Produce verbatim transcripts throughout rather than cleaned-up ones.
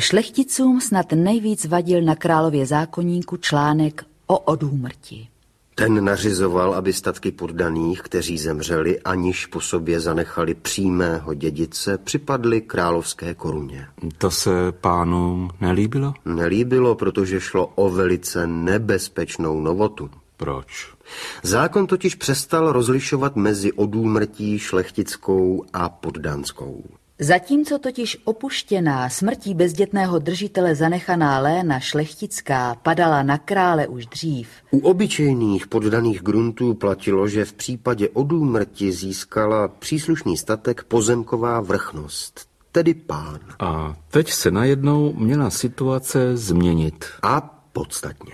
Šlechticům snad nejvíc vadil na Králově zákoníku článek o odúmrti. Ten nařizoval, aby statky poddaných, kteří zemřeli, aniž po sobě zanechali přímého dědice, připadly královské koruně. To se pánům nelíbilo? Nelíbilo, protože šlo o velice nebezpečnou novotu. Proč? Zákon totiž přestal rozlišovat mezi odúmrtí šlechtickou a poddanskou. Zatímco totiž opuštěná smrtí bezdětného držitele zanechaná léna šlechtická padala na krále už dřív. U obyčejných poddaných gruntů platilo, že v případě odúmrti získala příslušný statek pozemková vrchnost, tedy pán. A teď se najednou měla situace změnit. A podstatně.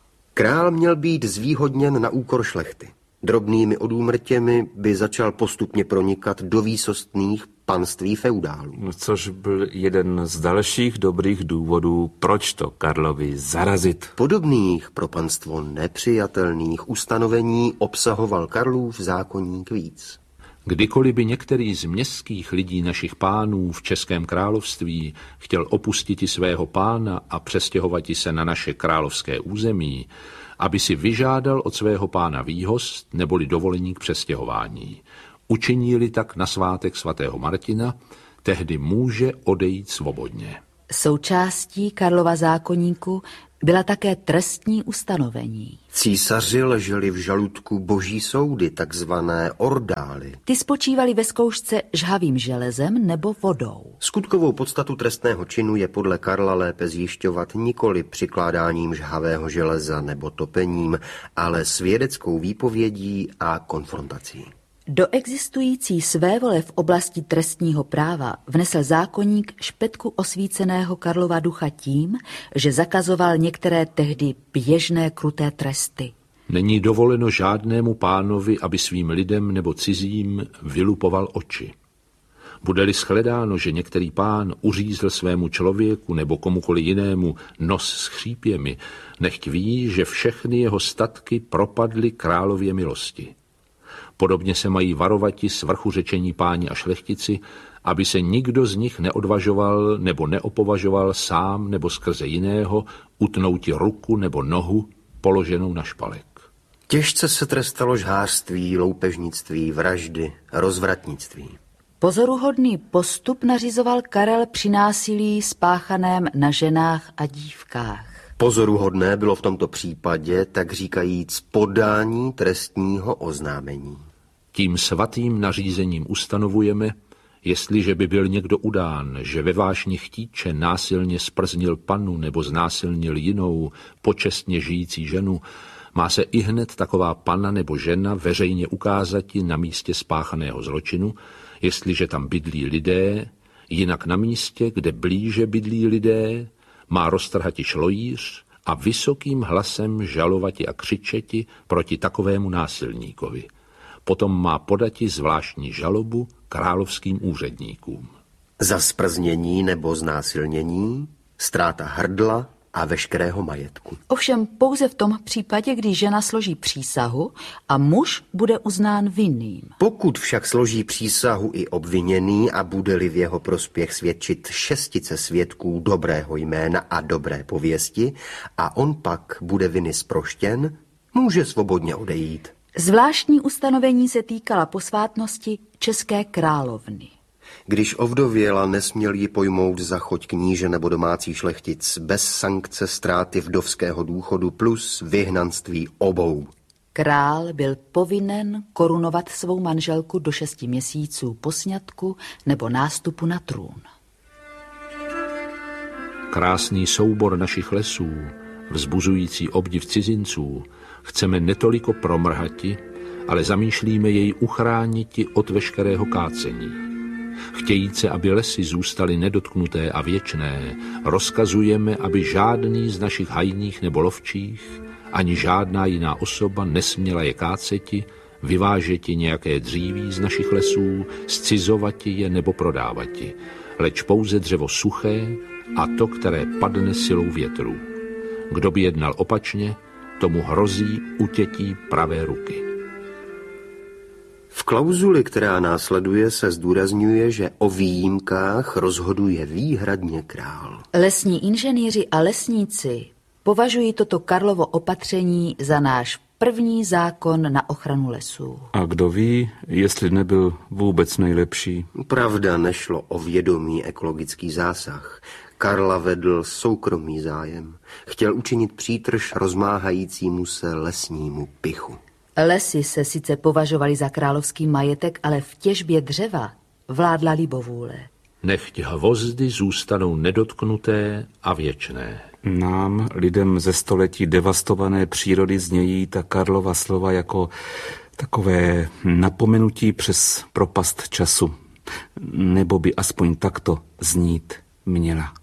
Král měl být zvýhodněn na úkor šlechty. Drobnými odúmrtěmi by začal postupně pronikat do výsostných panství feudálů. Což byl jeden z dalších dobrých důvodů, proč to Karlovi zarazit. Podobných pro panstvo nepřijatelných ustanovení obsahoval Karlův zákoník víc. Kdykoliv by některý z městských lidí našich pánů v Českém království chtěl opustit svého pána a přestěhovat se na naše královské území, aby si vyžádal od svého pána výhost neboli dovolení k přestěhování. Učinili tak na svátek svatého Martina, tehdy může odejít svobodně. Součástí Karlova zákoníku byla také trestní ustanovení. Císaři leželi v žaludku boží soudy, takzvané ordály. Ty spočívaly ve zkoušce žhavým železem nebo vodou. Skutkovou podstatu trestného činu je podle Karla lépe zjišťovat nikoli přikládáním žhavého železa nebo topením, ale svědeckou výpovědí a konfrontací. Do existující svévole v oblasti trestního práva vnesl zákoník špetku osvíceného Karlova ducha tím, že zakazoval některé tehdy běžné kruté tresty. Není dovoleno žádnému pánovi, aby svým lidem nebo cizím vylupoval oči. Bude-li shledáno, že některý pán uřízl svému člověku nebo komukoli jinému nos s chřípěmi, nechť ví, že všechny jeho statky propadly králově milosti. Podobně se mají varovati svrchu řečení páni a šlechtici, aby se nikdo z nich neodvažoval nebo neopovažoval sám nebo skrze jiného utnouti ruku nebo nohu položenou na špalek. Těžce se trestalo žhářství, loupežnictví, vraždy, rozvratnictví. Pozoruhodný postup nařizoval Karel při násilí spáchaném na ženách a dívkách. Pozoruhodné bylo v tomto případě, tak říkajíc, podání trestního oznámení. Tím svatým nařízením ustanovujeme, jestliže by byl někdo udán, že ve vášni chtíče násilně sprznil panu nebo znásilnil jinou počestně žijící ženu, má se ihned taková pana nebo žena veřejně ukázati na místě spáchaného zločinu, jestliže tam bydlí lidé, jinak na místě, kde blíže bydlí lidé, má roztrhati šlojíř a vysokým hlasem žalovati a křičeti proti takovému násilníkovi. Potom má podati zvláštní žalobu královským úředníkům. Za sprznění nebo znásilnění, ztráta hrdla a veškerého majetku. Ovšem pouze v tom případě, kdy žena složí přísahu a muž bude uznán vinným. Pokud však složí přísahu i obviněný a bude-li v jeho prospěch svědčit šestice svědků dobrého jména a dobré pověsti a on pak bude viny zproštěn, může svobodně odejít. Zvláštní ustanovení se týkala posvátnosti české královny. Když ovdověla, nesměl ji pojmout za choť kníže nebo domácí šlechtic bez sankce ztráty vdovského důchodu plus vyhnanství obou. Král byl povinen korunovat svou manželku do šesti měsíců po sňatku nebo nástupu na trůn. Krásný soubor našich lesů, vzbuzující obdiv cizinců, chceme netoliko promrhati, ale zamýšlíme jej uchrániti od veškerého kácení. Chtějíce, aby lesy zůstaly nedotknuté a věčné, rozkazujeme, aby žádný z našich hajných nebo lovčích, ani žádná jiná osoba nesměla je káceti, vyvážeti nějaké dříví z našich lesů, scizovati je nebo prodávati, leč pouze dřevo suché a to, které padne silou větru. Kdo by jednal opačně, tomu hrozí utětí pravé ruky. V klauzuli, která následuje, se zdůrazňuje, že o výjimkách rozhoduje výhradně král. Lesní inženýři a lesníci považují toto Karlovo opatření za náš první zákon na ochranu lesů. A kdo ví, jestli nebyl vůbec nejlepší? Pravda, nešlo o vědomý ekologický zásah. Karla vedl soukromý zájem. Chtěl učinit přítrž rozmáhajícímu se lesnímu pichu. Lesy se sice považovaly za královský majetek, ale v těžbě dřeva vládla libovůle. Nechť hvozdy zůstanou nedotknuté a věčné. Nám, lidem ze století devastované přírody, znějí ta Karlova slova jako takové napomenutí přes propast času. Nebo by aspoň takto znít měla.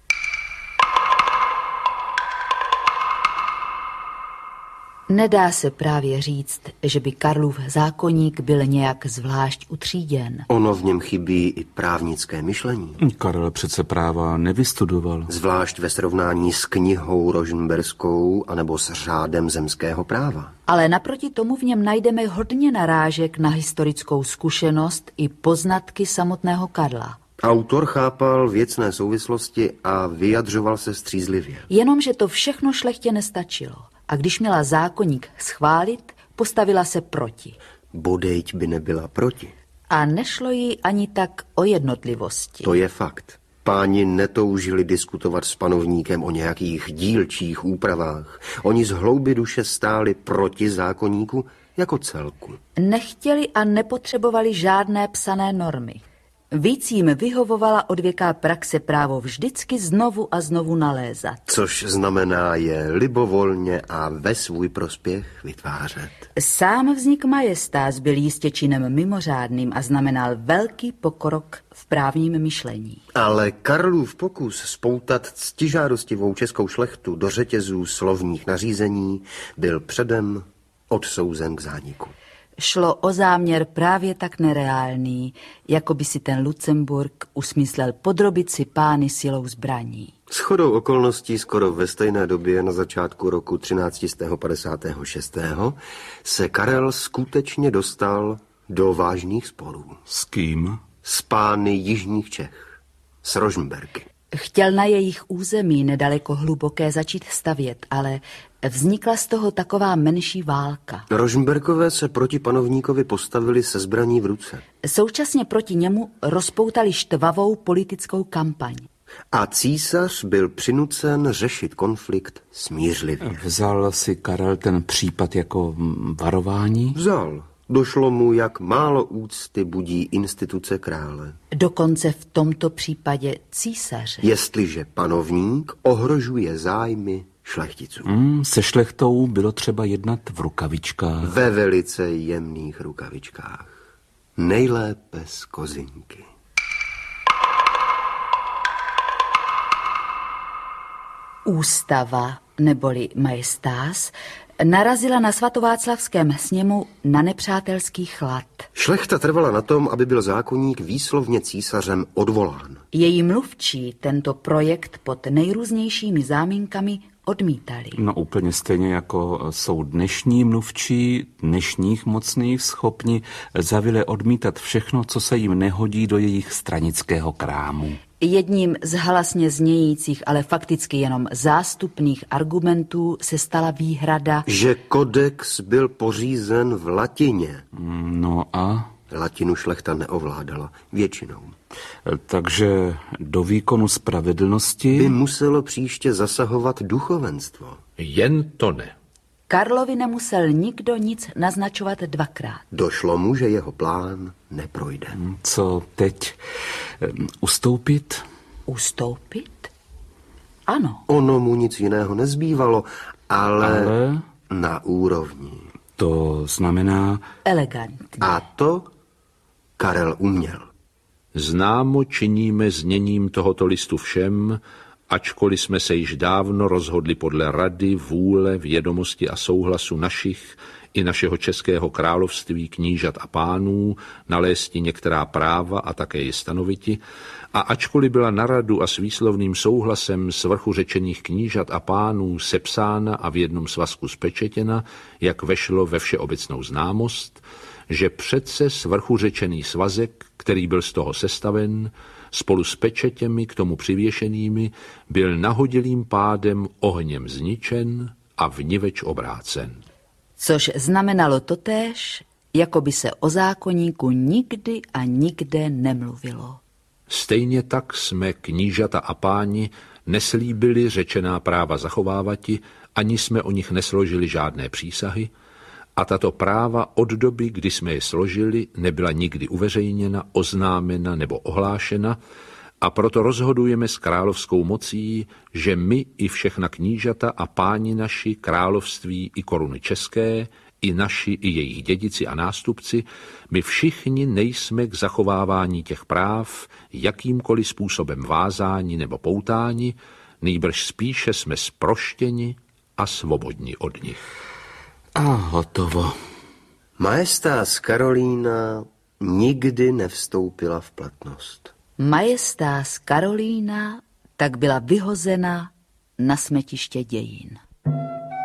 Nedá se právě říct, že by Karlův zákoník byl nějak zvlášť utříděn. Ono v něm chybí i právnické myšlení. Karel přece práva nevystudoval. Zvlášť ve srovnání s knihou rožmberskou anebo s řádem zemského práva. Ale naproti tomu v něm najdeme hodně narážek na historickou zkušenost i poznatky samotného Karla. Autor chápal věcné souvislosti a vyjadřoval se střízlivě. Jenomže to všechno šlechtě nestačilo. A když měla zákoník schválit, postavila se proti. Bodejť by nebyla proti. A nešlo jí ani tak o jednotlivosti. To je fakt. Páni netoužili diskutovat s panovníkem o nějakých dílčích úpravách. Oni z hloubi duše stáli proti zákoníku jako celku. Nechtěli a nepotřebovali žádné psané normy. Víc jim vyhovovala odvěká praxe právo vždycky znovu a znovu nalézat. Což znamená je libovolně a ve svůj prospěch vytvářet. Sám vznik majestát byl jistě činem mimořádným a znamenal velký pokrok v právním myšlení. Ale Karlův pokus spoutat ctižádostivou českou šlechtu do řetězů slovních nařízení byl předem odsouzen k zániku. Šlo o záměr právě tak nereálný, jako by si ten Lucemburk usmyslel podrobit si pány silou zbraní. Shodou okolností skoro ve stejné době na začátku roku třináct padesát šest se Karel skutečně dostal do vážných sporů. S kým? S pány jižních Čech, s Rožmberky. Chtěl na jejich území nedaleko hluboké začít stavět, ale vznikla z toho taková menší válka. Rožmberkové se proti panovníkovi postavili se zbraní v ruce. Současně proti němu rozpoutali štvavou politickou kampaň. A císař byl přinucen řešit konflikt smířlivě. Vzal si Karel ten případ jako varování? Vzal. Došlo mu, jak málo úcty budí instituce krále. Dokonce v tomto případě císaře. Jestliže panovník ohrožuje zájmy šlechticů. Mm, se šlechtou bylo třeba jednat v rukavičkách. Ve velice jemných rukavičkách. Nejlépe z kozinky. Ústava, neboli majestás, narazila na svatováclavském sněmu na nepřátelský chlad. Šlechta trvala na tom, aby byl zákoník výslovně císařem odvolán. Její mluvčí tento projekt pod nejrůznějšími záminkami odmítali. No úplně stejně jako jsou dnešní mluvčí dnešních mocných schopni zavile odmítat všechno, co se jim nehodí do jejich stranického krámu. Jedním z halasně znějících, ale fakticky jenom zástupných argumentů se stala výhrada, že kodex byl pořízen v latině. No a? Latinu šlechta neovládala většinou. Takže do výkonu spravedlnosti by muselo příště zasahovat duchovenstvo. Jen to ne. Karlovi nemusel nikdo nic naznačovat dvakrát. Došlo mu, že jeho plán neprojde. Co teď? Ustoupit? Ustoupit? Ano. Ono mu nic jiného nezbývalo, ale, ale... na úrovni. To znamená... Elegantní. A to Karel uměl. Známo činíme zněním tohoto listu všem, ačkoliv jsme se již dávno rozhodli podle rady, vůle, vědomosti a souhlasu našich i našeho českého království knížat a pánů nalézti některá práva a také je stanoviti, a ačkoliv byla na radu a s výslovným souhlasem svrchu řečených knížat a pánů sepsána a v jednom svazku spečetěna, jak vešlo ve všeobecnou známost, že přece svrchu řečený svazek, který byl z toho sestaven, spolu s pečetěmi k tomu přivěšenými, byl nahodilým pádem ohněm zničen a vniveč obrácen. Což znamenalo totéž, jako by se o zákoníku nikdy a nikde nemluvilo. Stejně tak jsme, knížata a páni, neslíbili řečená práva zachovávati, ani jsme o nich nesložili žádné přísahy, a tato práva od doby, kdy jsme je složili, nebyla nikdy uveřejněna, oznámena nebo ohlášena, a proto rozhodujeme s královskou mocí, že my i všechna knížata a páni naši, království i koruny české, i naši, i jejich dědici a nástupci, my všichni nejsme k zachovávání těch práv jakýmkoliv způsobem vázáni nebo poutáni, nýbrž spíše jsme zproštěni a svobodní od nich. A hotovo. Majestas Karolína nikdy nevstoupila v platnost. Majestas Karolína tak byla vyhozena na smetiště dějin.